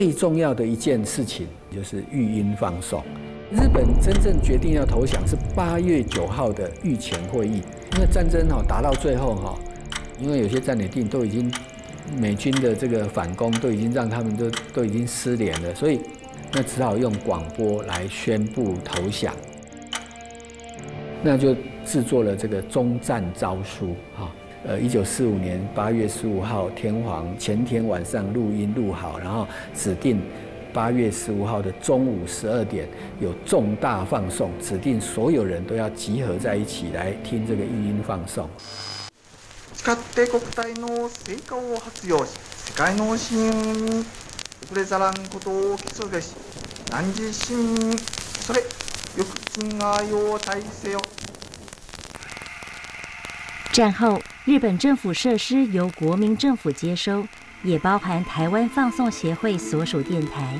最重要的一件事情就是育婴放送。日本真正决定要投降是8月9号的御前会议，因为战争打到最后因为有些占领地都已经美军的这个反攻都已经让他们都已经失联了，所以那只好用广播来宣布投降。那就制作了这个终战诏书1945年8月15号天皇前天晚上录音录好，然后指定8月15号的中午12点有重大放送，指定所有人都要集合在一起来听这个育婴放送。 誓って国体の成果を発揚し、世界の市民に遅れざらんことを期すべし。汝市民にそれよく敬愛を大せよ。 战后，日本政府设施由国民政府接收，也包含台湾放送协会所属电台。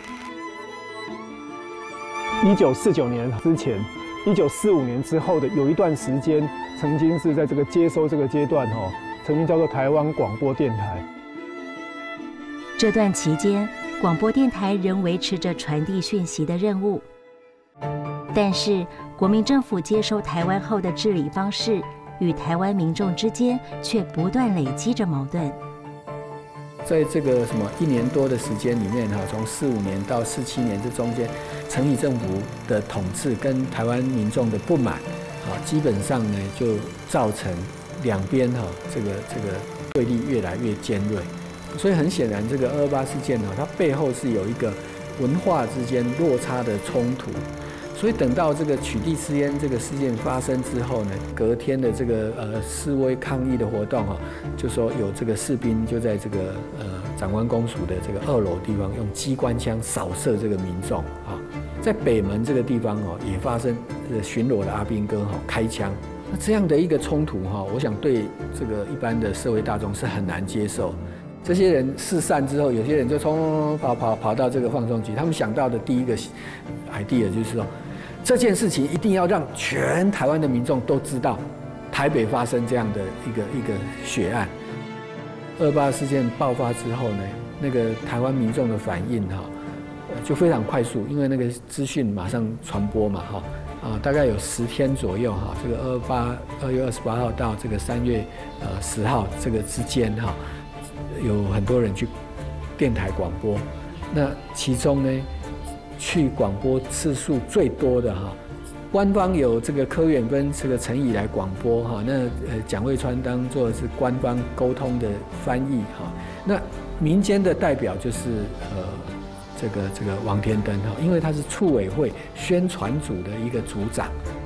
1949年之前，1945年之后的有一段时间，曾经是在这个接收这个阶段曾经叫做台湾广播电台。 这段期间，广播电台仍维持着传递讯息的任务，但是国民政府接收台湾后的治理方式与台湾民众之间却不断累积着矛盾。 在这个1年多的时间里面从45年到47年这中间，承乙政府的统治跟台湾民众的不满基本上呢就造成两边这个对立越来越尖锐。所以很显然，这个228事件它背后是有一个文化之间落差的冲突。所以等到这个取缔私烟这个事件发生之后呢，隔天的这个示威抗议的活动就说有这个士兵就在这个长官公署的这个2楼地方用机关枪扫射这个民众在北门这个地方也发生巡逻的阿兵哥开枪。那这样的一个冲突我想对这个一般的社会大众是很难接受。这些人四散之后，有些人就跑到这个放送局，他们想到的第一个 idea 就是说，这件事情一定要让全台湾的民众都知道，台北发生这样的一个血案。228事件爆发之后呢，那个台湾民众的反应就非常快速，因为那个资讯马上传播嘛大概有10天左右这个2月28号到这个3月10号这个之间有很多人去电台广播，那其中呢，去广播次数最多的官方有这个柯远芬这个陈以来广播那蒋渭川当作是官方沟通的翻译那民间的代表就是这个王天登因为他是促委会宣传组的一个组长。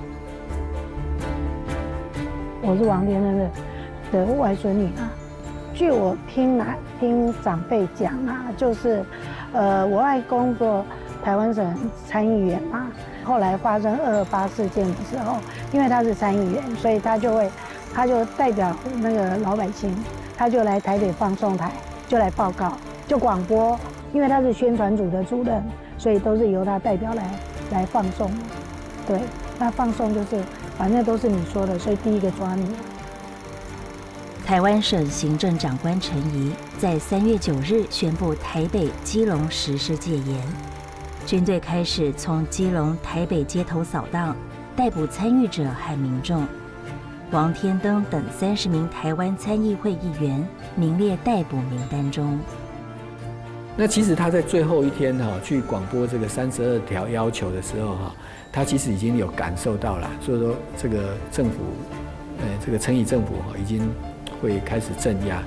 我是王天登的外孙女据我听长辈讲就是我外公做台湾省参议员嘛，后来发生228事件的时候，因为他是参议员，所以他就代表那个老百姓，他就来台北放送台，就来报告，就广播，因为他是宣传组的主任，所以都是由他代表来放送。对，那放送就是反正都是你说的，所以第一个抓你。 台湾省行政长官陈仪在3月9日宣布台北、基隆实施戒严，军队开始从基隆、台北街头扫荡，逮捕参与者和民众。王天登等30名台湾参议会议员名列逮捕名单中。 那其实他在最后一天去广播这个32条要求的时候他其实已经有感受到了，所以说这个政府，这个陈仪政府已经会开始镇压。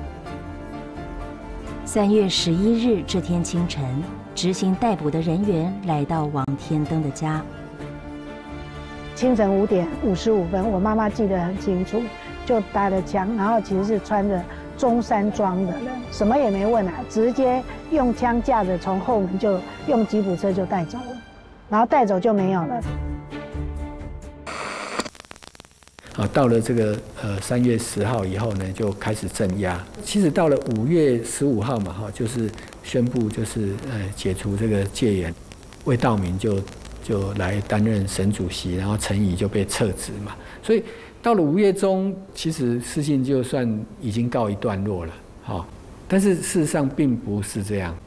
3月11日这天清晨，执行逮捕的人员来到王天登的家。 清晨5点55分，我妈妈记得很清楚，就打了枪，然后其实是穿着中山装的人，什么也没问直接用枪架着从后门就用吉普车就带走了，然后带走就没有了。 到了这个3月10号以后呢，就开始镇压。其实到了5月15号嘛，就是宣布就是解除这个戒严，魏道明就来担任省主席，然后陈仪就被撤职嘛。所以到了5月中，其实事情就算已经告一段落了，但是事实上并不是这样。